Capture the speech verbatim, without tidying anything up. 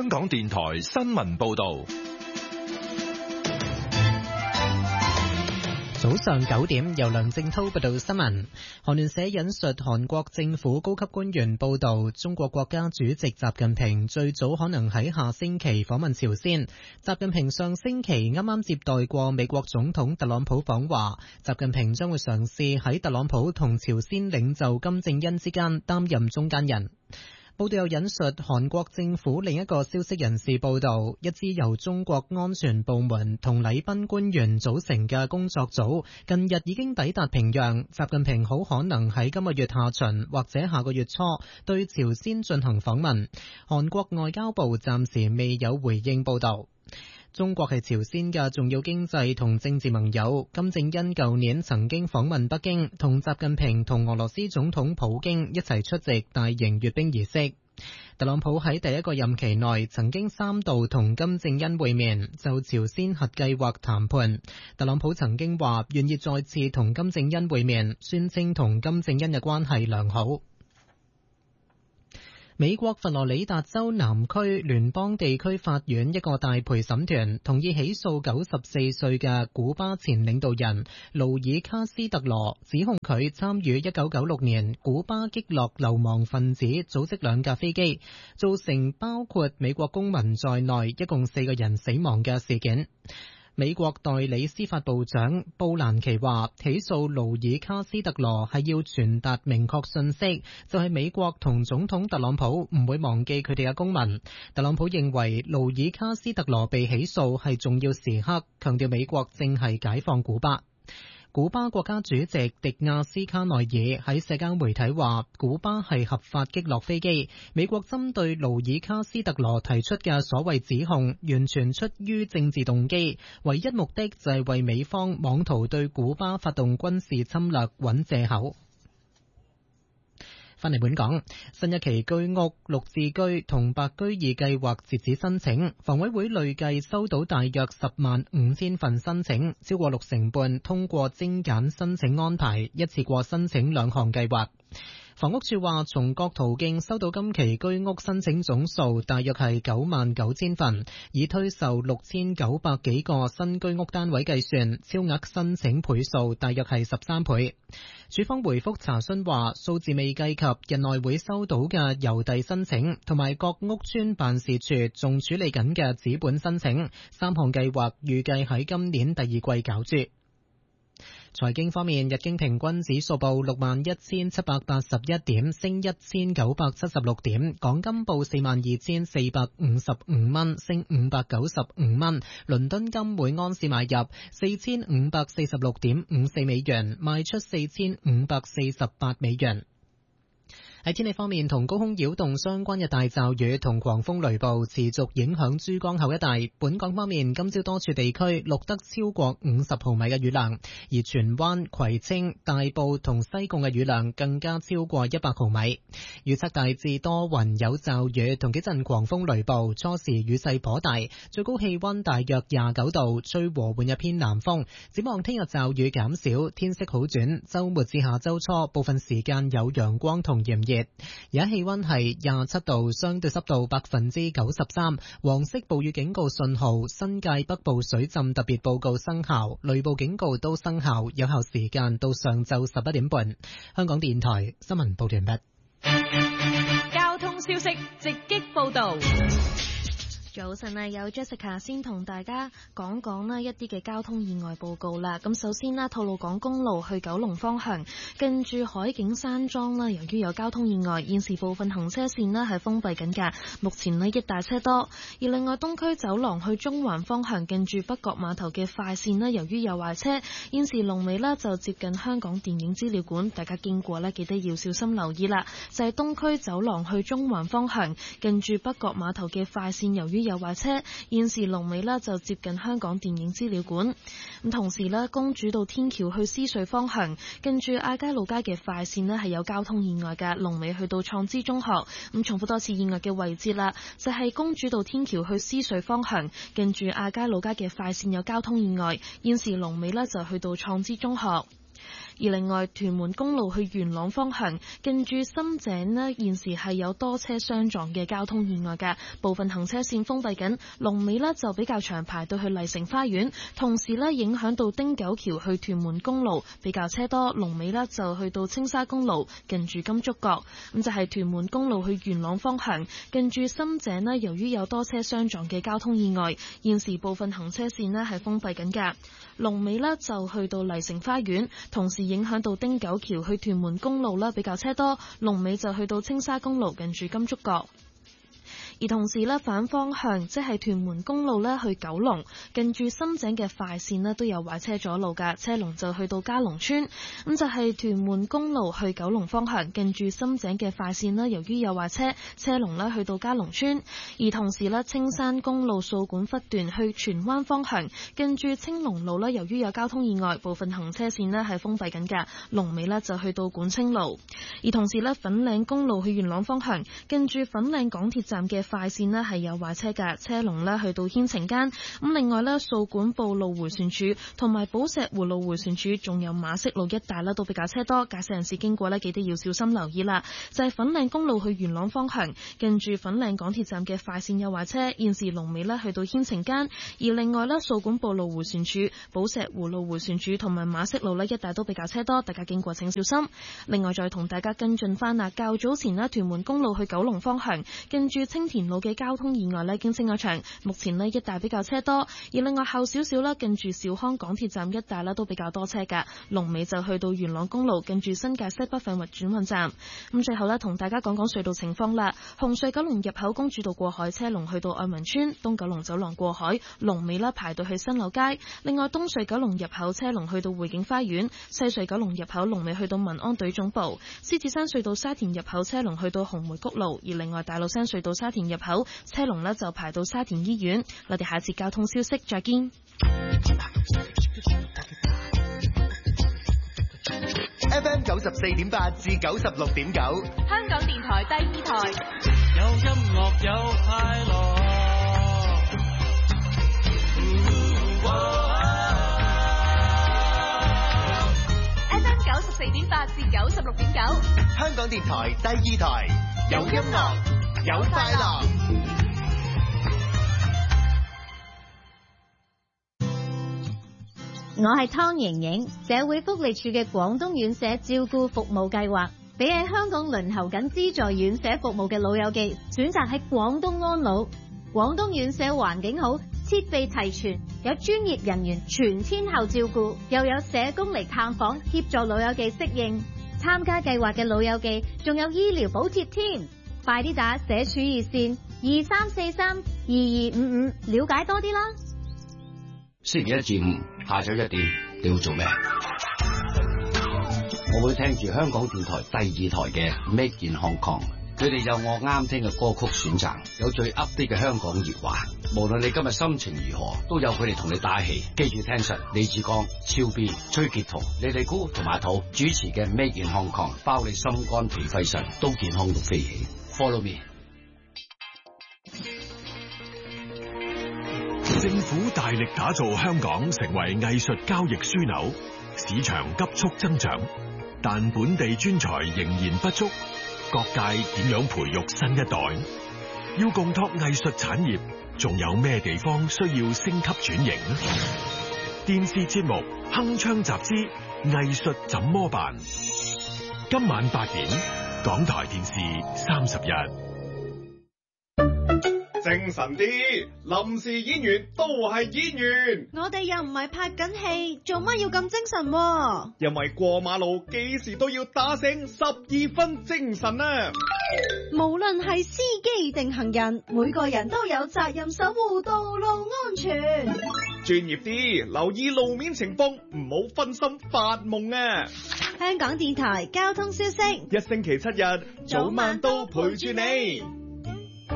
香港電台新聞報道。 早上九點，由梁正濤報道新聞。韓聯社引述韓國政府高級官員報道，中國國家主席習近平最早可能喺下星期訪問朝鮮。習近平上星期啱啱接待過美國總統特朗普訪華，習近平將會嘗試喺特朗普同朝鮮領袖金正恩之間擔任中間人。報道又引述韓國政府另一個消息人士報道，一支由中國安全部門同禮賓官員組成嘅工作組近日已經抵達平壤，習近平好可能喺今個月下旬或者下個月初對朝鮮進行訪問。韓國外交部暫時未有回應報道。中國係朝鮮嘅重要經濟同政治盟友，金正恩舊年曾經訪問北京，同習近平同俄羅斯總統普京一齊出席大型閱兵儀式。特朗普喺第一個任期內曾經三度同金正恩會面，就朝鮮核計劃談判。特朗普曾經話願意再次同金正恩會面，宣稱同金正恩嘅關係良好。美國佛羅里達州南區聯邦地區法院一個大陪審團同意起訴九十四歲嘅古巴前領導人盧爾卡斯特羅，指控佢參與一九九六年古巴擊落流亡分子組織兩架飛機，造成包括美國公民在內一共四個人死亡嘅事件。美國代理司法部長布蘭奇話，起訴盧爾卡斯特羅係要傳達明確信息，就係美國同總統特朗普唔會忘記佢哋嘅公民。特朗普認為盧爾卡斯特羅被起訴係重要時刻，強調美國正係解放古巴。古巴國家主席迪亞斯卡內爾喺社交媒體話，古巴係合法擊落飛機。美國針對盧爾卡斯特羅提出嘅所謂指控，完全出於政治動機，唯一目的就係為美方妄圖對古巴發動軍事侵略揾藉口。翻嚟本港，新一期居屋綠置居同白居二計劃截止申請，房委會累計收到大約十萬五千份申請，超過六成半通過精簡申請安排，一次過申請兩項計劃。房屋署話，從各途徑收到今期居屋申請總數大約係九萬九千份，以推售六千九百幾個新居屋單位計算，超額申請倍數大約係十三倍。署方回覆查詢話，數字未計及日內會收到嘅郵遞申請，同埋各屋邨辦事處仲處理緊嘅紙本申請，三項計劃預計喺今年第二季攪珠。財經方面，日經平均指數報六萬一千七百八十一點，升一千九百七十六點。港金報四萬二千四百五十五蚊，升五百九十五蚊。倫敦金每盎司買入四千五百四十六點五四美元，賣出四千五百四十八美元。喺天氣方面，同高空擾動相關嘅大驟雨同狂風雷暴持續影響珠江口一帶。本港方面，今朝多處地區錄得超過五十毫米嘅雨量，而荃灣、葵青、大埔同西貢嘅雨量更加超過一百毫米。預測大致多雲有驟雨同幾陣狂風雷暴，初時雨勢頗大，最高氣溫大約廿九度，吹和緩一偏南風。展望聽日驟雨減少，天色好轉，周末至下周初部分時間有陽光同炎熱。而家氣溫係廿七度，相對濕度百分之九十三，黃色暴雨警告信號、新界北部水浸特別報告生效，雷暴警告都生效，有效時間到上晝十一點半。香港電台新聞報道完畢。 交通消息直擊報道。 早晨啊，有 Jessica 先同大家講講啦一啲嘅交通意外報告啦。咁首先啦，吐露港公路去九龍方向，近住海景山莊啦，由於有交通意外，現時部分行車線呢係封閉緊㗎，目前呢一大車多。而另外東區走廊去中環方向，近住北角碼頭嘅快線呢，由於有壞車，現時龍尾呢就接近香港電影資料館，大家經過呢記得要小心留意啦。就係、是、東區走廊去中環方向，近住北角碼頭嘅快線，由於有壞車，現時龍尾呢就接近香港電影資料館。咁同時呢，公主道天橋去獅隧方向，近住亞皆老街嘅快線呢係有交通意外嘅，龍尾去到創知中學。咁重複多次意外嘅位置啦，就係、是、公主道天橋去獅隧方向，近住亞皆老街嘅快線有交通意外，現時龍尾呢就去到創知中學。 而另外屯門公路去元朗方向，近住深井呢，現時係有多車相撞嘅交通意外嘅，部分行車線封閉緊，龍尾呢就比較長，排到去麗城花園，同時呢影響到汀九橋去屯門公路比較車多，龍尾呢就去到青沙公路近住金竹角。咁就係屯門公路去元朗方向，近住深井呢，由於有多車相撞嘅交通意外，現時部分行車線呢係封閉緊嘅，龍尾呢就去到麗城花園，同時影響到汀九橋去屯門公路啦，比較車多，龍尾就去到青沙公路近住金竹角。而同時咧，反方向即係屯門公路咧去九龍，近住深井嘅快線咧都有壞車阻路㗎，車龍就去到嘉龍村。咁就係屯門公路去九龍方向，近住深井嘅快線咧，由於有壞車，車龍咧去到嘉龍村。而同時咧，青山公路掃管笏段去荃灣方向，近住青龍路咧，由於有交通意外，部分行車線咧係封閉緊㗎，龍尾咧就去到管青路。而同時咧，粉嶺公路去元朗方向，近住粉嶺港鐵站嘅快線呢係有壞車㗎，車龍呢去到牽晴間。咁另外呢，掃管埔路迴旋處同埋寶石湖路迴旋處，仲有馬適路一帶呢都比較車多，駕駛人士經過呢記得要小心留意啦。就係粉嶺公路去元朗方向，近住粉嶺港鐵站嘅快線有壞車，現時龍尾呢去到牽晴間。而另外呢，掃管埔路迴旋處、寶石湖路迴旋處同埋馬適路呢一帶都比較車多，大家經過請小心。另外再同大家跟進翻啦，較早前呢，屯門公路去九龍方向，近住青田路嘅交通意外呢已經清咗場，目前呢一帶比較車多。而另外後少少啦，近住兆康港鐵站一帶呢都比較多車㗎，龍尾就去到元朗公路近住新界西北廢物轉運站。咁最後呢，同大家講講隧道情況啦。紅隧九龍入口公主道過海車龍去到愛民村，東九龍走廊過海龍尾呢排到去新柳街。另外東隧九龍入口車龍去到匯景花園，西隧九龍入口龍尾去到民安隊總部。獅子山隧道沙田入口車龍去到紅梅谷路，而另外大老山隧道沙田入口車龍呢就排到沙田醫院。我哋下次交通消息再見。 F M 九十四點八至九十六點九， 香港電台第二台， 有音樂有快樂。 F M 九十四點八至九十六點九， 香港電台第二台，有音樂有快樂。 我係湯瑩瑩，社會福利署嘅廣東院舍照顧服務計劃，俾喺香港輪候緊資助院舍服務嘅老友記選擇喺廣東安老。廣東院舍環境好，設備齊全，有專業人員全天候照顧，又有社工嚟探訪協助老友記適應。參加計劃嘅老友記仲有醫療補貼添，快啲打社署熱線二三四三二二五五了解多啲啦。 星期一至五下晝一點，你要做咩？我會聽住香港電台第二台嘅 Make in Hong Kong， 佢哋有我啱聽嘅歌曲選擇，有最 update 嘅香港熱話。無論你今日心情如何，都有佢哋同你打氣。記住聽實李志剛、超 B、崔潔彤、李麗姑同埋阿土主持嘅 Make in Hong Kong， 包你心肝脾肺腎都健康到飛起。Follow me。 政府大力打造香港成為藝術交易樞紐，市場急速增長，但本地專才仍然不足，各界點樣培育新一代？要共拓藝術產業，仲有咩地方需要升級轉型呢？電視節目《鏗鏘集之藝術怎麼辦》，今晚八點，港台電視三十一。 精神啲，臨時演員都係演員。 我哋又唔係拍緊戲，做乜要咁精神？ 因為過馬路幾時都要打醒十二分精神啊！ 無論係司機定行人，每個人都有責任守護道路安全。 專業啲，留意路面情況，唔好分心發夢啊！ 香港電台交通消息， 一星期七日，早晚都陪住你。